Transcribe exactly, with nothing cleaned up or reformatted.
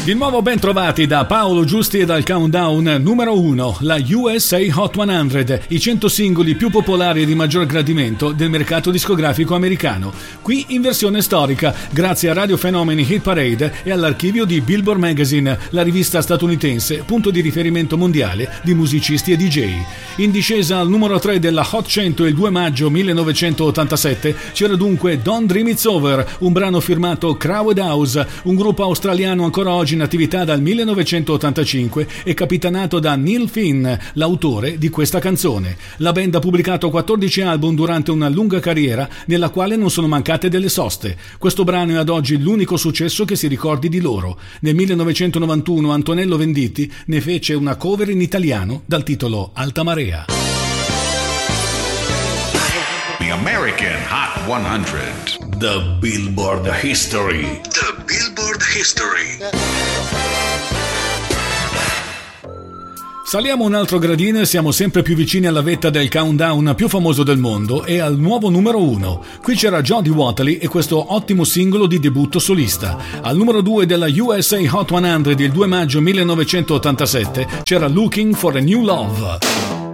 Di nuovo ben trovati da Paolo Giusti e dal countdown numero uno, la U S A Hot cento, i cento singoli più popolari e di maggior gradimento del mercato discografico americano. Qui in versione storica, grazie a Radio Fenomeni Hit Parade e all'archivio di Billboard Magazine, la rivista statunitense, punto di riferimento mondiale di musicisti e D J. In discesa al numero tre della Hot cento il due maggio millenovecentottantasette c'era dunque Don't Dream It's Over, un brano firmato Crowd House, un gruppo australiano ancora oggi in attività dal millenovecentottantacinque e capitanato da Neil Finn, l'autore di questa canzone. La band ha pubblicato quattordici album durante una lunga carriera nella quale non sono mancate delle soste. Questo brano è ad oggi l'unico successo che si ricordi di loro. Nel millenovecentonovantuno Antonello Venditti ne fece una cover in italiano dal titolo Alta Marea. The American Hot cento. The Billboard History. The Billboard History. Saliamo un altro gradino e siamo sempre più vicini alla vetta del countdown più famoso del mondo e al nuovo numero uno. Qui c'era Jody Watley e questo ottimo singolo di debutto solista. Al numero due della U S A Hot cento il due maggio millenovecentottantasette c'era Looking for a New Love.